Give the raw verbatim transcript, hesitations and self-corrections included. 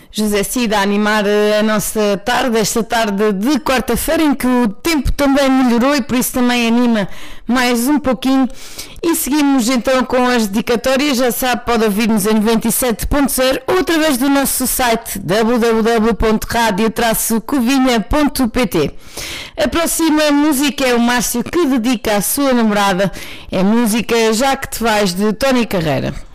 José Cid a animar a nossa tarde, esta tarde de quarta-feira, em que o tempo também melhorou e por isso também anima mais um pouquinho. E seguimos então com as dedicatórias. Já sabe, pode ouvir-nos em noventa e sete ponto zero ou através do nosso site w w w ponto radio traço covinha ponto p t. A próxima música é o Márcio que dedica à sua namorada. É música Já Que Te Vais, de Tony Carreira.